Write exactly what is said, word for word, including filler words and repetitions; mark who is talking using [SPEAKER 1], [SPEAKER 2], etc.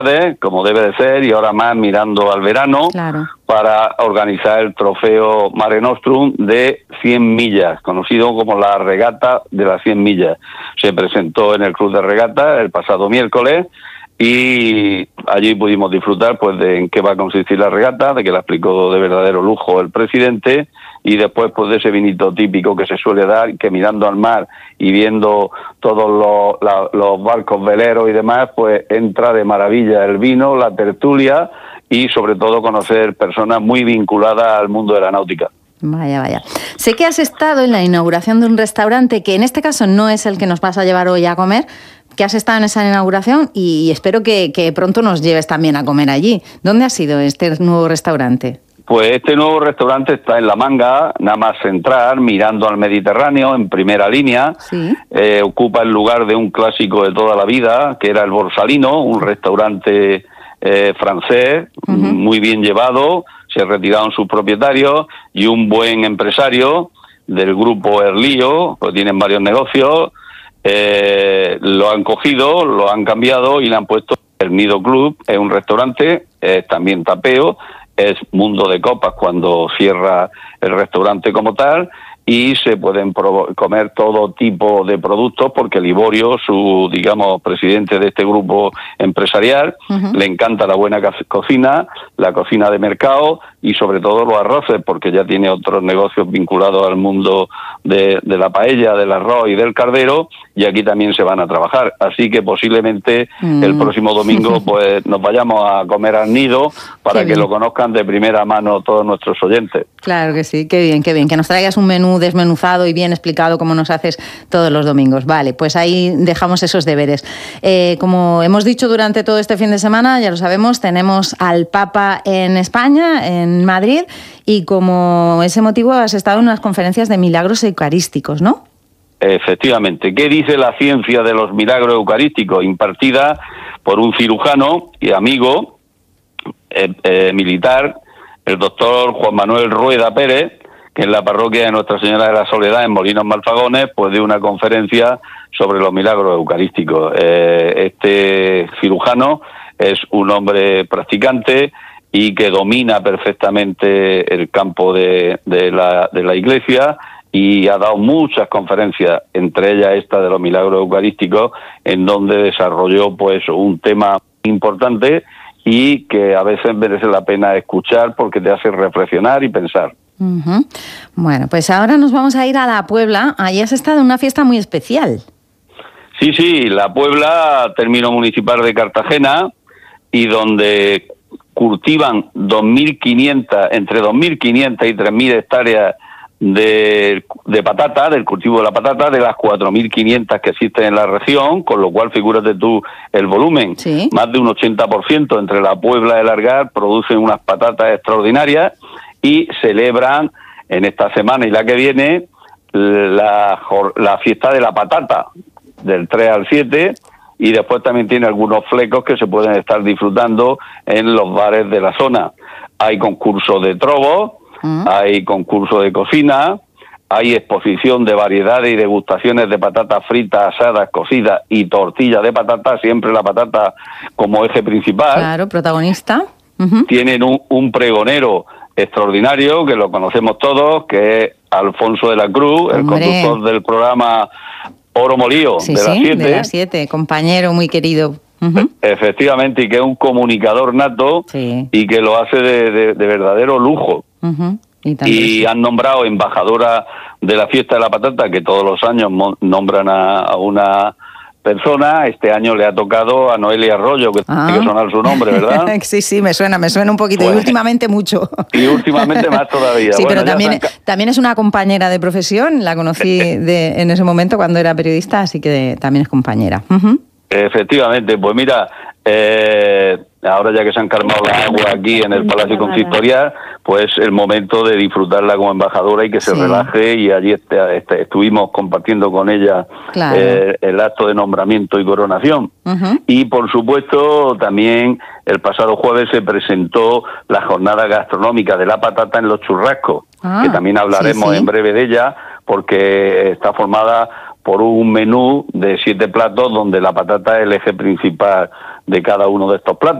[SPEAKER 1] como debe de ser, y ahora más mirando al verano,
[SPEAKER 2] claro,
[SPEAKER 1] para organizar el trofeo Mare Nostrum de cien millas, conocido como la regata de las cien millas. Se presentó en el Club de Regata el pasado miércoles y allí pudimos disfrutar pues de en qué va a consistir la regata, de que la explicó de verdadero lujo el presidente, y después pues de ese vinito típico que se suele dar, que mirando al mar y viendo todos los, la, los barcos veleros y demás, pues entra de maravilla el vino, la tertulia y sobre todo conocer personas muy vinculadas al mundo de la náutica.
[SPEAKER 2] Vaya, vaya. Sé que has estado en la inauguración de un restaurante que en este caso no es el que nos vas a llevar hoy a comer, que has estado en esa inauguración y espero que, que pronto nos lleves también a comer allí. ¿Dónde ha sido este nuevo restaurante?
[SPEAKER 1] Pues este nuevo restaurante está en La Manga, nada más entrar, mirando al Mediterráneo, en primera línea.
[SPEAKER 2] ¿Sí?
[SPEAKER 1] Eh, ocupa el lugar de un clásico de toda la vida, que era el Borsalino, un restaurante eh, francés, uh-huh. muy bien llevado. Se retiraron sus propietarios y un buen empresario del grupo Erlío, pues tienen varios negocios, eh, lo han cogido, lo han cambiado y le han puesto el Nido Club. Es un restaurante, es también tapeo, es mundo de copas cuando cierra el restaurante como tal, y se pueden provo- comer todo tipo de productos porque Liborio, su, digamos, presidente de este grupo empresarial, uh-huh. le encanta la buena co- cocina, la cocina de mercado y sobre todo los arroces, porque ya tiene otros negocios vinculados al mundo de, de la paella, del arroz y del cardero, y aquí también se van a trabajar. Así que posiblemente mm. el próximo domingo pues nos vayamos a comer al Nido para que lo conozcan de primera mano todos nuestros oyentes.
[SPEAKER 2] Claro que sí, qué bien, qué bien. Que nos traigas un menú desmenuzado y bien explicado como nos haces todos los domingos. Vale, pues ahí dejamos esos deberes. Eh, como hemos dicho durante todo este fin de semana, ya lo sabemos, tenemos al Papa en España, en Madrid, y como ese motivo has estado en unas conferencias de milagros eucarísticos, ¿no?
[SPEAKER 1] Efectivamente. ¿Qué dice la ciencia de los milagros eucarísticos? Impartida por un cirujano y amigo eh, eh, militar, el doctor Juan Manuel Rueda Pérez, que en la parroquia de Nuestra Señora de la Soledad, en Molinos Malfagones, pues dio una conferencia sobre los milagros eucarísticos. Eh, este cirujano es un hombre practicante y que domina perfectamente el campo de, de, la, de la Iglesia, y ha dado muchas conferencias, entre ellas esta de los milagros eucarísticos, en donde desarrolló pues un tema importante y que a veces merece la pena escuchar porque te hace reflexionar y pensar.
[SPEAKER 2] Uh-huh. Bueno, pues ahora nos vamos a ir a la Puebla. Allí has estado en una fiesta muy especial.
[SPEAKER 1] Sí, sí, la Puebla, término municipal de Cartagena, y donde cultivan dos mil quinientas, entre dos mil quinientas y tres mil hectáreas de, de patata, del cultivo de la patata, de las cuatro mil quinientas que existen en la región, con lo cual figúrate tú el volumen.
[SPEAKER 2] ¿Sí?
[SPEAKER 1] Más de un ochenta por ciento entre la Puebla y el Algar producen unas patatas extraordinarias, y celebran en esta semana y la que viene la, la fiesta de la patata, del tres al siete, y después también tiene algunos flecos que se pueden estar disfrutando en los bares de la zona. Hay concursos de trobos, ¿Mm? hay concursos de cocina, hay exposición de variedades y degustaciones de patatas fritas, asadas, cocidas y tortillas de patata, siempre la patata como eje principal.
[SPEAKER 2] Claro, protagonista. Uh-huh.
[SPEAKER 1] Tienen un, un pregonero extraordinario, que lo conocemos todos, que es Alfonso de la Cruz, el
[SPEAKER 2] Hombre.
[SPEAKER 1] conductor del programa Oro Molido,
[SPEAKER 2] sí,
[SPEAKER 1] de
[SPEAKER 2] sí,
[SPEAKER 1] las siete.
[SPEAKER 2] de las siete, compañero muy querido. Uh-huh.
[SPEAKER 1] Efectivamente, y que es un comunicador nato, sí. y que lo hace de, de, de verdadero lujo.
[SPEAKER 2] Uh-huh. Y,
[SPEAKER 1] y han nombrado embajadora de la fiesta de la patata, que todos los años mo- nombran a, a una persona. Este año le ha tocado a Noelia Arroyo, que ah. tiene que sonar su nombre, ¿verdad?
[SPEAKER 2] Sí, sí, me suena, me suena un poquito, pues, y últimamente mucho.
[SPEAKER 1] Y últimamente más todavía.
[SPEAKER 2] Sí,
[SPEAKER 1] bueno,
[SPEAKER 2] pero también,
[SPEAKER 1] han...
[SPEAKER 2] también es una compañera de profesión, la conocí de, en ese momento cuando era periodista, así que de, también es compañera. Uh-huh.
[SPEAKER 1] Efectivamente, pues mira, eh, ahora ya que se han calmado las aguas aquí en el Palacio Consistorial, pues el momento de disfrutarla como embajadora y que se sí. relaje, y allí este, este, estuvimos compartiendo con ella claro. eh, el acto de nombramiento y coronación. Uh-huh. Y por supuesto también el pasado jueves se presentó la jornada gastronómica de la patata en los churrascos, ah, que también hablaremos sí, sí. en breve de ella, porque está formada por un menú de siete platos donde la patata es el eje principal de cada uno de estos platos.